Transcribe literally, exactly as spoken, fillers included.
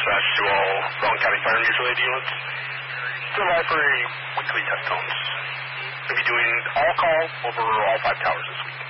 dispatch to all Rowan County Fire Mutual Aid units. Stand by for a weekly test tones. We'll be doing all call over all five towers this week.